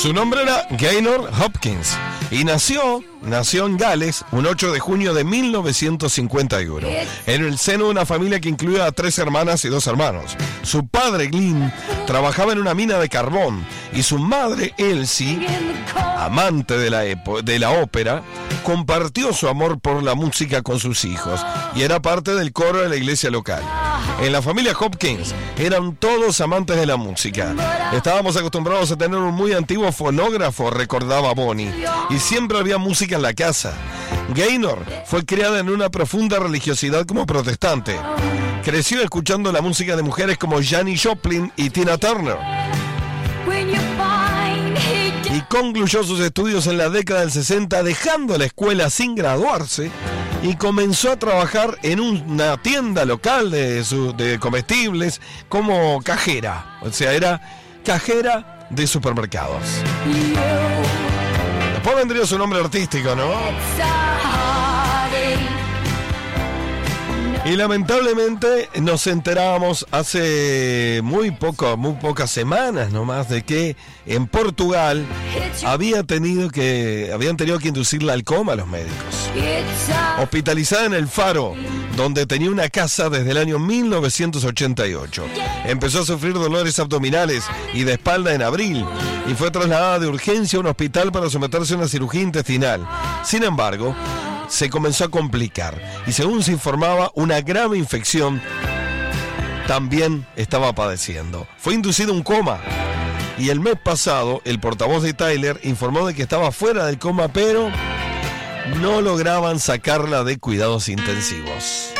Su nombre era Gaynor Hopkins y nació en Gales un 8 de junio de 1951, en el seno de una familia que incluía a 3 hermanas y 2 hermanos. Su padre, Glyn, trabajaba en una mina de carbón y su madre, Elsie, amante de la ópera, compartió su amor por la música con sus hijos y era parte del coro de la iglesia local. En la familia Hopkins eran todos amantes de la música. Estábamos acostumbrados a tener un muy antiguo fonógrafo, recordaba Bonnie, y siempre había música en la casa. Gaynor fue criada en una profunda religiosidad como protestante. Creció escuchando la música de mujeres como Janis Joplin y Tina Turner. Y concluyó sus estudios en la década del 60 dejando la escuela sin graduarse y comenzó a trabajar en una tienda local de comestibles como cajera. O sea, era cajera de supermercados. Después vendría su nombre artístico, ¿no? Y lamentablemente nos enterábamos hace muy pocas semanas nomás de que en Portugal habían tenido que inducirla al coma a los médicos. Hospitalizada en El Faro, donde tenía una casa desde el año 1988. Empezó a sufrir dolores abdominales y de espalda en abril y fue trasladada de urgencia a un hospital para someterse a una cirugía intestinal. Sin embargo, se comenzó a complicar y según se informaba, una grave infección también estaba padeciendo. Fue inducido a un coma y el mes pasado el portavoz de Tyler informó de que estaba fuera del coma, pero no lograban sacarla de cuidados intensivos.